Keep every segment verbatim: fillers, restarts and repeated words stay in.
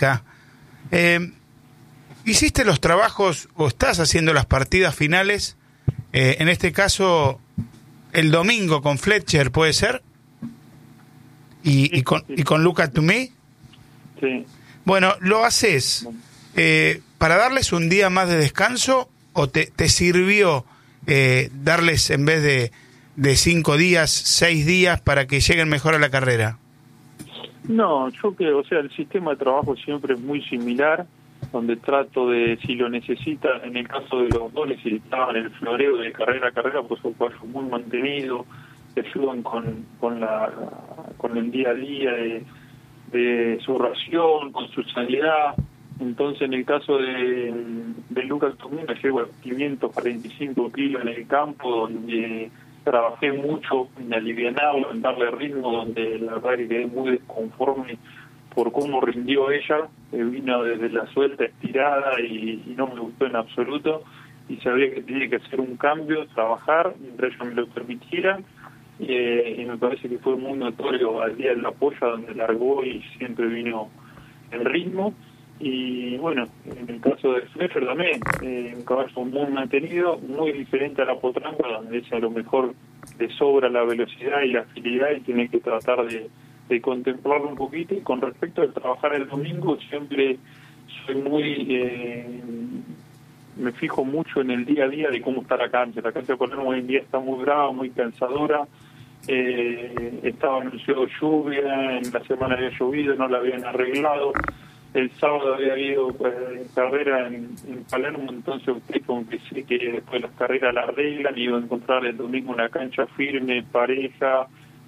exacta. Eh, ¿Hiciste los trabajos o estás haciendo las partidas finales? Eh, en este caso, el domingo con Fletcher, ¿puede ser? ¿Y, Sí, y, con, sí. y con Look at Me? Sí. Bueno, ¿lo haces eh, para darles un día más de descanso o te, te sirvió eh, darles en vez de, de cinco días, seis días para que lleguen mejor a la carrera? No, yo creo, o sea, el sistema de trabajo siempre es muy similar, donde trato de, si lo necesitan, en el caso de los dos, necesitaban el floreo de carrera a carrera, pues son caballos muy mantenidos, que ayudan con, con, la, con el día a día de, de su ración, con su sanidad. Entonces, en el caso de, de Lucas Tomé, me llevo a quinientos cuarenta y cinco kilos en el campo, donde trabajé mucho en alivianarlo, en darle ritmo, donde la verdad que quedé muy desconforme por cómo rindió ella, que vino desde la suelta estirada y, y no me gustó en absoluto, y sabía que tenía que hacer un cambio, trabajar, mientras ella me lo permitiera, eh, y me parece que fue muy notorio al día de la polla, donde largó y siempre vino en ritmo. Y bueno, en el caso de Fletcher también, eh, un caballo muy mantenido, muy diferente a la potranca, donde ella a lo mejor le sobra la velocidad y la agilidad y tiene que tratar de, de contemplarlo un poquito. Y con respecto al trabajar el domingo, siempre soy muy, eh, me fijo mucho en el día a día de cómo está la cancha. La cancha de Palermo hoy en día está muy brava, muy cansadora. Eh, estaba anunciado lluvia, en la semana había llovido, no la habían arreglado. El sábado había habido pues, carrera en, en Palermo, entonces usted como que sé que después las carreras la arreglan y iba a encontrar el domingo una cancha firme, pareja.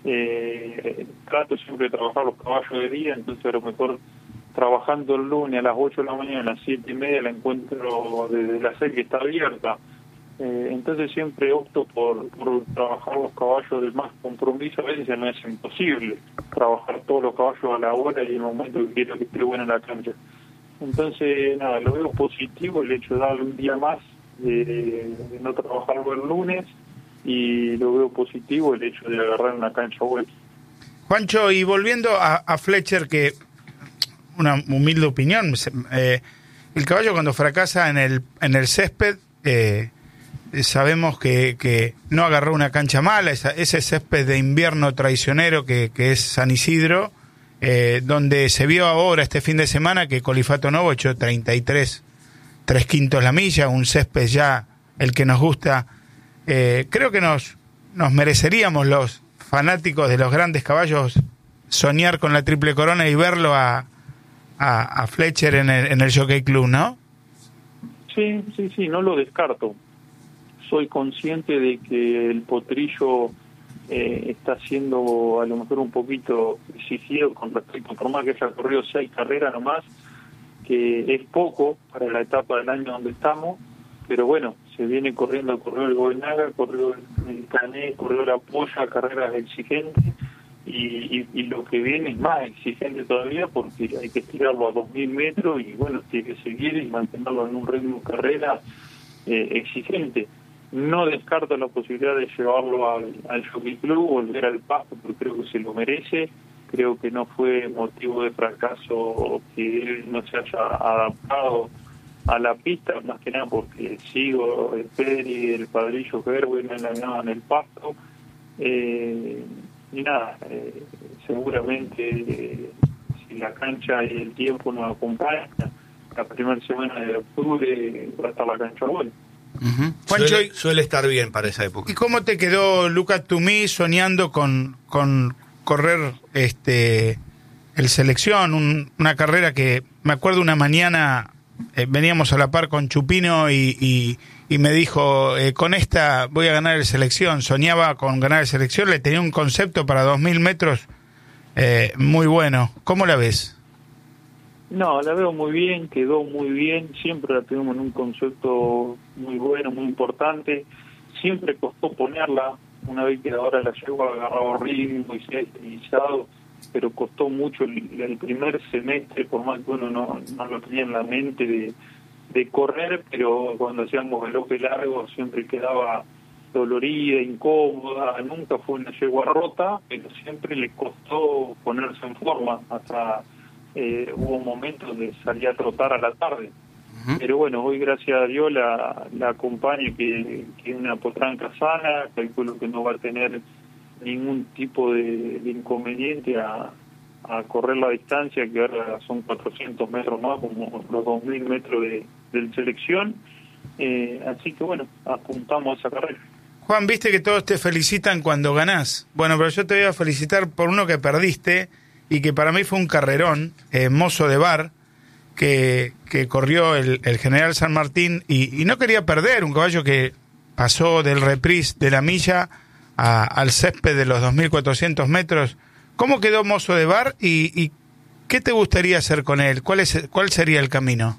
Eh, trato siempre de trabajar los caballos de día, entonces a lo mejor trabajando el lunes a las ocho de la mañana, a las siete y media la encuentro desde las seis que está abierta. Eh, entonces siempre opto por, por trabajar los caballos de más compromiso. A veces no es imposible trabajar todos los caballos a la hora y en el momento que quiero que esté buena la cancha. Entonces, nada, lo veo positivo el hecho de darle un día más, de, de no trabajarlo el lunes, y lo veo positivo el hecho de agarrar una cancha buena. Juancho, y volviendo a, a Fletcher, que una humilde opinión, eh, el caballo cuando fracasa en el, en el césped, eh, sabemos que, que no agarró una cancha mala, esa, ese césped de invierno traicionero que, que es San Isidro, eh, donde se vio ahora este fin de semana que Colifato Novo echó treinta y tres, tres quintos la milla, un césped ya el que nos gusta. Eh, creo que nos, nos mereceríamos los fanáticos de los grandes caballos soñar con la triple corona y verlo a, a, a Fletcher en el, en el Jockey Club, ¿no? Sí, sí, sí, no lo descarto. Soy consciente de que el potrillo eh, está siendo a lo mejor un poquito exigido con respecto, por más que haya corrido seis carreras nomás, que es poco para la etapa del año donde estamos, pero bueno, se viene corriendo, corrió el Goenaga, corrió el Cané, corrió la Polla, carreras exigentes, y, y, y lo que viene es más exigente todavía porque hay que estirarlo a dos mil metros y bueno, tiene que seguir y mantenerlo en un ritmo de carrera eh, exigente. No descarto la posibilidad de llevarlo al, al Jockey Club, volver al pasto, porque creo que se lo merece. Creo que no fue motivo de fracaso que él no se haya adaptado a la pista, más que nada porque sigo el Peri, el Padrillo Gerwin en la en el pasto. Eh, y nada, eh, seguramente eh, si la cancha y el tiempo nos acompañan, la primera semana de octubre va a estar la cancha buena. Uh-huh. Juancho, suele, suele estar bien para esa época. ¿Y cómo te quedó Look at Me soñando con, con correr este el selección? Un, una carrera que me acuerdo una mañana eh, veníamos a la par con Chupino y, y, y me dijo, eh, con esta voy a ganar el selección. Soñaba con ganar el selección, le tenía un concepto para dos mil metros eh, muy bueno. ¿Cómo la ves? No, la veo muy bien, quedó muy bien, siempre la tuvimos en un concepto muy bueno, muy importante, siempre costó ponerla, una vez que ahora la llevo agarrado ritmo y se ha estilizado, pero costó mucho el, el primer semestre, por más que uno no, no lo tenía en la mente de, de correr, pero cuando hacíamos galope largo siempre quedaba dolorida, incómoda, nunca fue una yegua rota, pero siempre le costó ponerse en forma hasta eh, hubo momentos donde salía a trotar a la tarde. Uh-huh. Pero bueno, hoy gracias a Dios la, la acompaña, que, que es una potranca sana, calculo que no va a tener ningún tipo de, de inconveniente a, a correr la distancia, que ahora son cuatrocientos metros más, como los dos mil metros de, de selección. Eh, así que bueno, apuntamos a esa carrera. Juan, viste que todos te felicitan cuando ganás. Bueno, pero yo te voy a felicitar por uno que perdiste y que para mí fue un carrerón, eh, Mozo de Bar, que, que corrió el, el General San Martín y, y no quería perder, un caballo que pasó del reprise de la milla a, al césped de los dos mil cuatrocientos metros. ¿Cómo quedó Mozo de Bar y, y qué te gustaría hacer con él? ¿Cuál es, cuál sería el camino?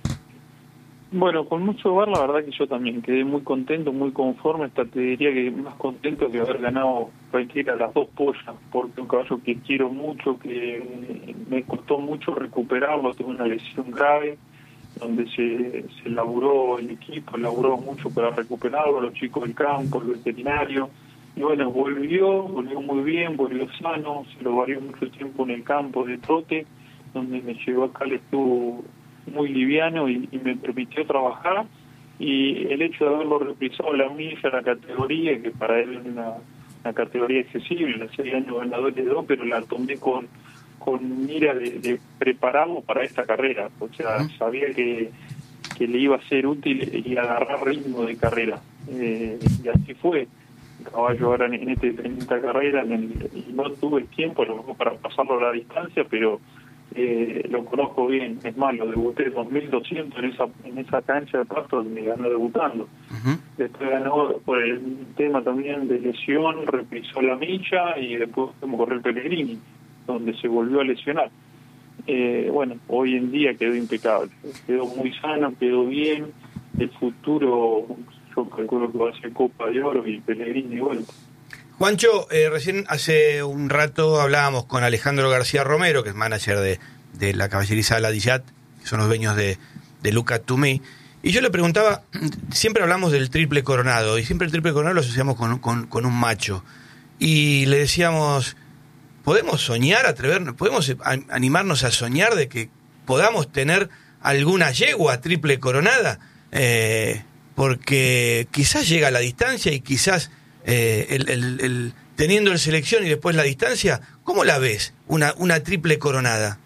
Bueno, con Mozo de Bar la verdad que yo también quedé muy contento, muy conforme, hasta te diría que más contento que haber ganado cualquiera de las dos pollas, porque un caballo que quiero mucho, que me costó mucho recuperarlo, tuve una lesión grave, donde se, se laburó el equipo, laburó mucho para recuperarlo, los chicos del campo, el veterinario, y bueno, volvió, volvió muy bien, volvió sano, se lo varió mucho tiempo en el campo de trote, donde me llevó acá, le estuvo muy liviano y, y me permitió trabajar, y el hecho de haberlo reprisado la milla, la categoría, que para él es una, una categoría accesible, la seis años ganador de dos, pero la tomé con con mira de, de prepararlo para esta carrera, o sea, uh-huh. sabía que, que le iba a ser útil y agarrar ritmo de carrera, eh, y así fue. El caballo ahora en, en, este, en esta carrera, en el, y no tuve el tiempo a lo mejor para pasarlo a la distancia, pero eh, lo conozco bien, es más, lo debuté dos mil doscientos en esa en esa cancha de pasto donde me ganó debutando. Uh-huh. Después ganó por el tema también de lesión, repisó la milla y después como correr el Pellegrini, donde se volvió a lesionar. Eh, bueno, hoy en día quedó impecable, quedó muy sano, quedó bien. El futuro, yo calculo que va a ser Copa de Oro y Pellegrini de vuelta. Juancho, eh, recién hace un rato hablábamos con Alejandro García Romero, que es manager de, de la caballeriza de la Dillat, que son los dueños de, de Look at to Me, y yo le preguntaba, siempre hablamos del triple coronado, y siempre el triple coronado lo asociamos con, con, con un macho, y le decíamos, ¿podemos soñar, atrevernos, podemos animarnos a soñar de que podamos tener alguna yegua triple coronada? Eh, porque quizás llega a la distancia y quizás eh, el, el, el, teniendo el selección y después la distancia, ¿cómo la ves? Una, una triple coronada.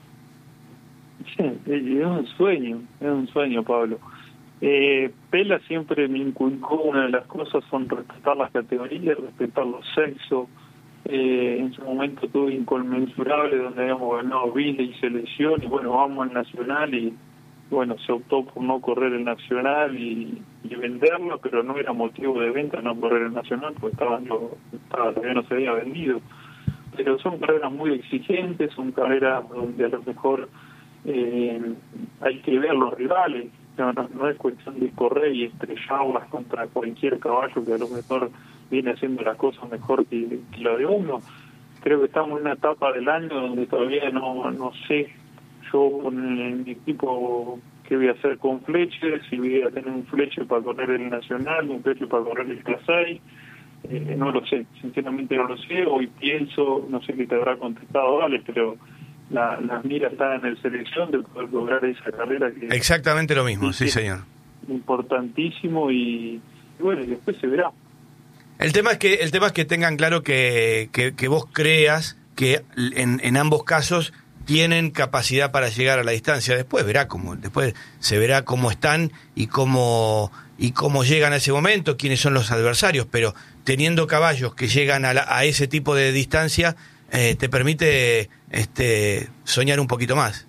Sí, es un sueño, es un sueño, Pablo. Eh, Pela siempre me inculcó, una de las cosas son respetar las categorías, respetar los sexos. Eh, en su momento tuve inconmensurable donde habíamos ganado Vila y selección, y bueno, vamos al Nacional y bueno, se optó por no correr el Nacional y, y venderlo, pero no era motivo de venta no correr el Nacional porque estaba, no, estaba, todavía no se había vendido. Pero son carreras muy exigentes, son carreras donde a lo mejor eh, hay que ver los rivales, no, no, no es cuestión de correr y estrellarlas contra cualquier caballo que a lo mejor viene haciendo las cosas mejor que, que la de uno. Creo que estamos en una etapa del año donde todavía no, no sé yo con mi equipo qué voy a hacer con Fletcher, si voy a tener un Fletcher para correr el Nacional, un Fletcher para correr el Casay, eh, no lo sé, sinceramente no lo sé. Hoy pienso, no sé qué te habrá contestado Alex, pero la, las miras están en el selección de poder lograr esa carrera que exactamente lo mismo, sí señor, importantísimo, y, y bueno, y después se verá. El tema es que el tema es que tengan claro que, que, que vos creas que en, en ambos casos tienen capacidad para llegar a la distancia. Después verá cómo, después se verá cómo están y cómo y cómo llegan a ese momento, quiénes son los adversarios, pero teniendo caballos que llegan a, la, a ese tipo de distancia, eh, te permite este soñar un poquito más.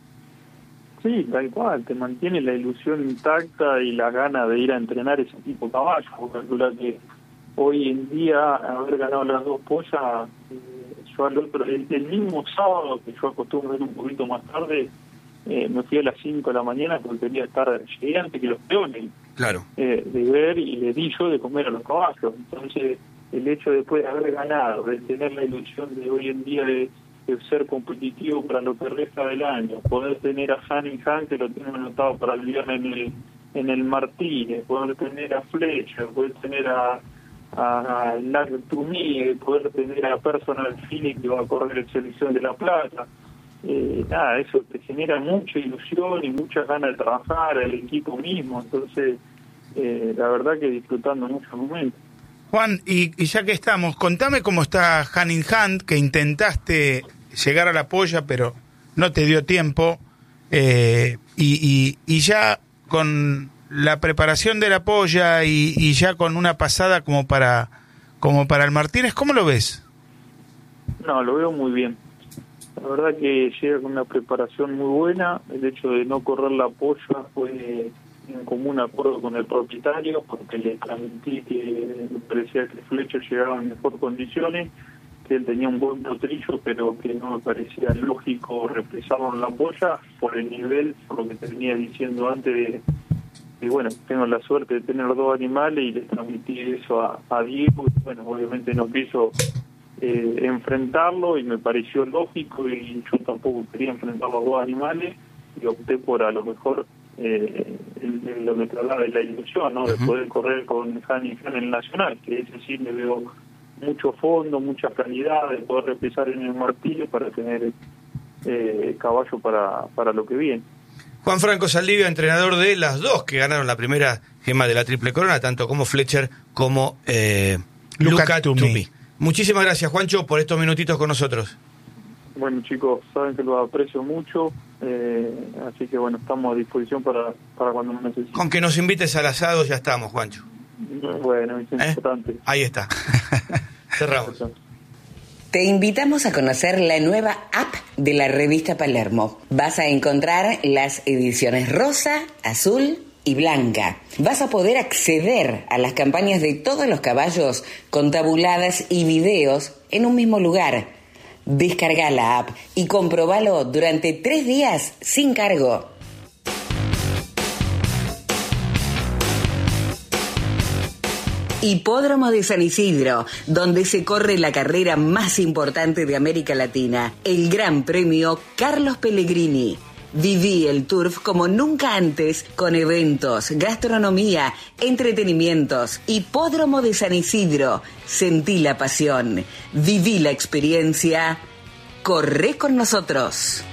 Sí, tal cual, te mantiene la ilusión intacta y la gana de ir a entrenar ese tipo de caballos. Calcula que hoy en día haber ganado las dos pollas, eh, yo al otro, el, el mismo sábado, que yo acostumbro ir un poquito más tarde, eh, me fui a las cinco de la mañana porque quería estar, llegué antes que los peones, claro, eh, de ver y le di yo de comer a los caballos. Entonces el hecho de después de haber ganado, de tener la ilusión de hoy en día de, de ser competitivo para lo que resta del año, poder tener a Han y Han, que lo tengo anotado para el viernes en el, en el Martínez, poder tener a Fletcher, poder tener a a Larry Trumí, poder tener a Personal Fini que va a correr el Selección de La Plata. eh, nada, eso te genera mucha ilusión y muchas ganas de trabajar, el equipo mismo, entonces eh, la verdad que disfrutando muchos momentos. Juan, y, y ya que estamos, contame cómo está Hand in Hand, que intentaste llegar a la polla, pero no te dio tiempo, eh, y, y, y ya con la preparación de la polla y, y ya con una pasada como para como para el Martínez, ¿cómo lo ves? No, lo veo muy bien. La verdad que llega con una preparación muy buena. El hecho de no correr la polla fue en común acuerdo con el propietario, porque le transmití que me parecía que Fletcher llegaba en mejor condiciones, que él tenía un buen potrillo, pero que no me parecía lógico represarlo en la polla por el nivel, por lo que te venía diciendo antes de, de bueno, tengo la suerte de tener dos animales y le transmití eso a, a Diego, y bueno, obviamente no quiso eh, enfrentarlo y me pareció lógico, y yo tampoco quería enfrentar los dos animales y opté por a lo mejor eh, en, en lo que te hablaba de la ilusión, ¿no? De poder correr con Hand in Hand en el Nacional, que ese sí me veo mucho fondo, mucha calidad, de poder represar en el martillo para tener eh, caballo para, para lo que viene. Juan Franco Saldivia, entrenador de las dos que ganaron la primera gema de la Triple Corona, tanto como Fletcher como eh, Luca Toomey. Muchísimas gracias, Juancho, por estos minutitos con nosotros. Bueno, chicos, saben que los aprecio mucho, eh, así que bueno, estamos a disposición para, para cuando nos necesiten. Con que nos invites al asado ya estamos, Juancho. Bueno, es importante. ¿Eh? Ahí está. Cerramos. Te invitamos a conocer la nueva app de la revista Palermo. Vas a encontrar las ediciones rosa, azul y blanca. Vas a poder acceder a las campañas de todos los caballos con tabuladas y videos en un mismo lugar. Descarga la app y comprobalo durante tres días sin cargo. Hipódromo de San Isidro, donde se corre la carrera más importante de América Latina, el Gran Premio Carlos Pellegrini. Viví el Turf como nunca antes, con eventos, gastronomía, entretenimientos. Hipódromo de San Isidro, sentí la pasión, viví la experiencia, corre con nosotros.